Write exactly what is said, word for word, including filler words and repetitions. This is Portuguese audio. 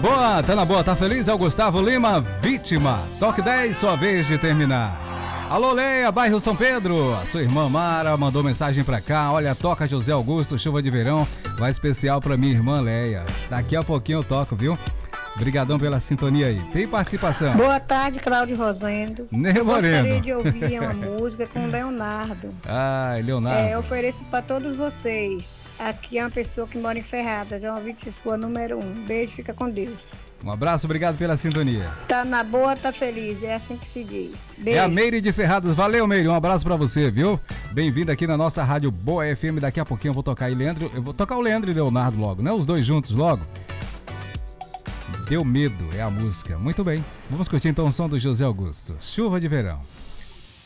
Boa, tá na boa, tá feliz? É o Gustavo Lima, Vítima. Toque dez, sua vez de terminar. Alô, Leia, bairro São Pedro. A sua irmã Mara mandou mensagem pra cá. Olha, toca José Augusto, Chuva de Verão. Vai especial pra minha irmã Leia. Daqui a pouquinho eu toco, viu? Obrigadão pela sintonia aí. Tem participação. Boa tarde, Cláudio Rosendo. Ney Moreno. Gostaria de ouvir uma música com Leonardo. Ai, Leonardo. É, eu ofereço para todos vocês. Aqui é uma pessoa que mora em Ferradas. É uma ouvinte sua número um. Beijo, fica com Deus. Um abraço, obrigado pela sintonia. Tá na boa, tá feliz. É assim que se diz. Beijo. É a Meire de Ferradas. Valeu, Meire. Um abraço pra você, viu? Bem-vindo aqui na nossa Rádio Boa F M. Daqui a pouquinho eu vou tocar aí, Leandro. Eu vou tocar o Leandro e Leonardo logo, né? Os dois juntos logo. Deu Medo é a música. Muito bem. Vamos curtir então o som do José Augusto. Chuva de Verão.